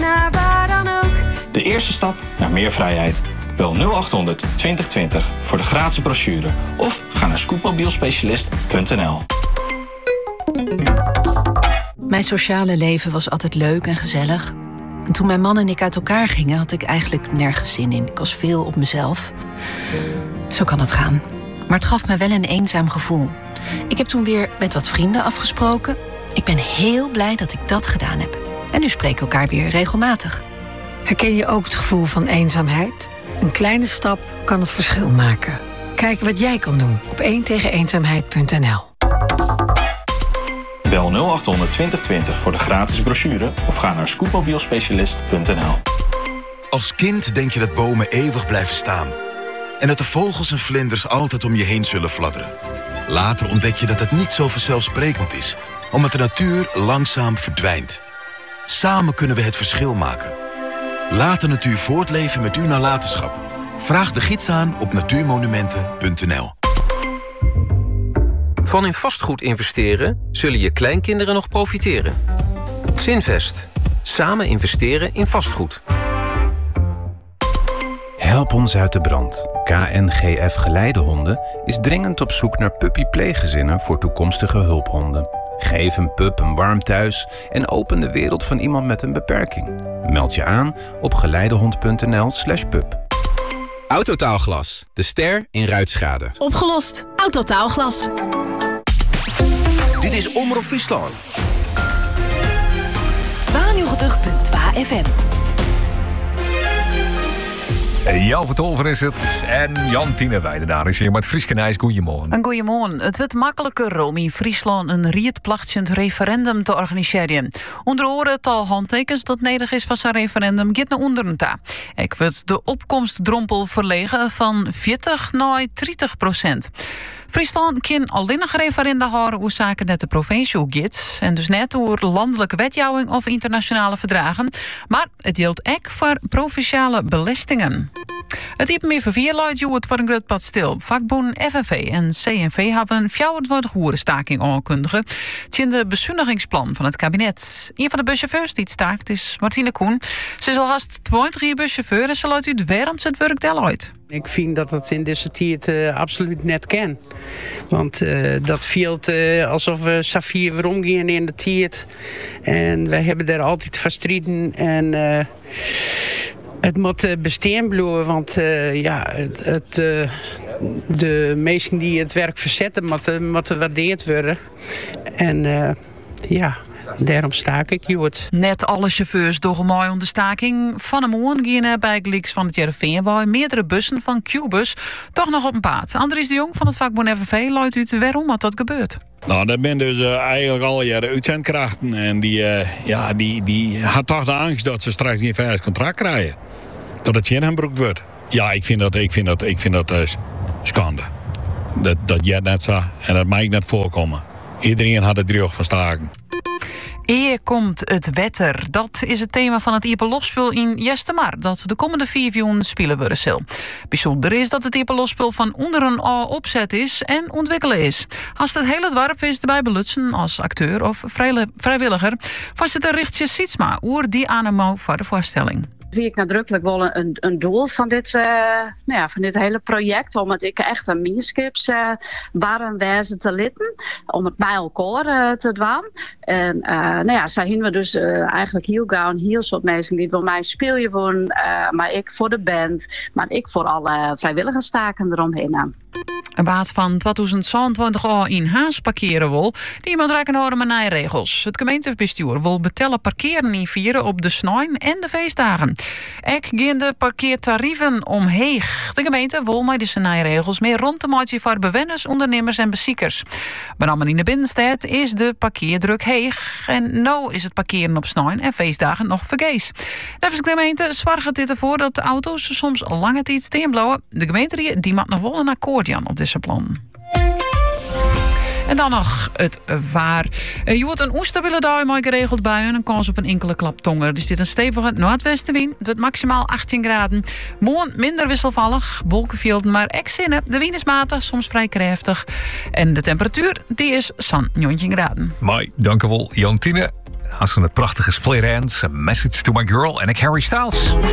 naar waar dan ook. De eerste stap naar meer vrijheid. Bel 0800 2020 voor de gratis brochure of ga naar scootmobielspecialist.nl. Mijn sociale leven was altijd leuk en gezellig. En toen mijn man en ik uit elkaar gingen, had ik eigenlijk nergens zin in. Ik was veel op mezelf. Zo kan het gaan. Maar het gaf me wel een eenzaam gevoel. Ik heb toen weer met wat vrienden afgesproken. Ik ben heel blij dat ik dat gedaan heb. En nu spreken we elkaar weer regelmatig. Herken je ook het gevoel van eenzaamheid? Een kleine stap kan het verschil maken. Kijk wat jij kan doen op 1tegeneenzaamheid.nl. Bel 0800 2020 voor de gratis brochure of ga naar scootmobielspecialist.nl. Als kind denk je dat bomen eeuwig blijven staan. En dat de vogels en vlinders altijd om je heen zullen fladderen. Later ontdek je dat het niet zo vanzelfsprekend is, omdat de natuur langzaam verdwijnt. Samen kunnen we het verschil maken. Laat de natuur voortleven met uw nalatenschap. Vraag de gids aan op natuurmonumenten.nl. Van in vastgoed investeren zullen je kleinkinderen nog profiteren. Zinvest. Samen investeren in vastgoed. Help ons uit de brand. KNGF Geleidehonden is dringend op zoek naar puppy-pleeggezinnen voor toekomstige hulphonden. Geef een pup een warm thuis en open de wereld van iemand met een beperking. Meld je aan op geleidehond.nl/pup. Autotaalglas, de ster in ruitschade. Opgelost. Autotaalglas. Dit is Omroep Friesland. 92.2 FM. Jan Vertolver is het. En Jan Tienewijde daar is hier met Frieske Nijs. Goedemorgen. Een goeiemorgen. Het wordt makkelijker om in Friesland een rietplachtsend referendum te organiseren. Onder oren het al handtekens dat nodig is van zijn referendum gaat naar onderen ta. Ik wordt de opkomstdrompel verlegen van 40 naar 30%. Friesland kan alleen nog referenda houden hoe zaken net de provincie gaat. En dus net door landelijke wetgeving of internationale verdragen. Maar het geldt ook voor provinciale belastingen. Het IPMVV luidt het voor een groot pad stil. Vakbonden FNV en CNV hebben een 24 uur staking aankondigen. Het is in de bezuinigingsplan van het kabinet. Een van de buschauffeurs die het staakt is Martine Koen. Ze is al haast 20 jaar buschauffeur en ze luidt u waarom ze het werk del uit. Ik vind dat het in deze tijd absoluut net kan. Want dat voelt alsof we Safir weer omgaan in de tijd. En we hebben daar altijd verstreden. En het moet bestaan blijven. Want de mensen die het werk verzetten moeten waardeerd worden. En daarom staak ik, Joet. Net alle chauffeurs dogen mooi onder staking. Van de morgen gingen bij Gliks van het Jereveen waar meerdere bussen van Q-bus toch nog op een paard. Andries de Jong van het vakbond FNV luidt uit waarom dat gebeurt. Nou, dat zijn dus eigenlijk al jaren uitzendkrachten. En die had toch de angst dat ze straks geen veilig contract krijgen. Dat het ingebroekt wordt. Ja, ik vind dat schande. Dat jij net zo. En dat mag net voorkomen. Iedereen had het droog van staken. Eer komt het wetter. Dat is het thema van het Ieperlosspel in Jestemar, dat de komende 4 jaar spelen worden zal. Bijzonder is dat het Ieperlosspel van onderen al opzet is en ontwikkelen is. Als het hele dorp is erbij belutsen als acteur of vrijwilliger, was het een Richtje Sietsma oer die aanemo voor de voorstelling. Wie ik nadrukkelijk wel een doel van dit hele project, om het echt een meeskips barenwijze te litten, om het bij elkaar te doen. En zo hebben we dus eigenlijk heel gauw een heel soort mensen die bij mij speel je gewoon, maar ik voor de band, maar ik voor alle vrijwilligerstaken eromheen. Een baat van 2027 al in Haas parkeren wil, die moet rekening houden met nieuwe regels. Het gemeentebestuur wil betellen parkeren in vieren op de snijn en de feestdagen. Ook gaan de parkeertarieven omheeg. De gemeente wil met deze nieuwe regels meer rond te maken voor bewoners, ondernemers en beziekers. Maar allemaal in de binnenstad is de parkeerdruk heeg. En nou is het parkeren op snijn en feestdagen nog vergees. De gemeente zorgt dit ervoor dat de auto's soms lange tijd steenblouwen. De gemeente die maakt nog wel een akkoord op deze plan. En dan nog het waar. Je wordt een onstabiele dag met geregeld buien en een kans op een enkele klaptonger. Dus dit een stevige noordwestenwind. Het wordt maximaal 18 graden. Morgen minder wisselvallig, wolkenvelden, maar zinnen. De wind is matig, soms vrij krachtig. En de temperatuur die is zo'n 19 graden. Mooi, dank u wel, Jantine. Als we het prachtige Split Ends, A Message to My Girl en ik Harry Styles.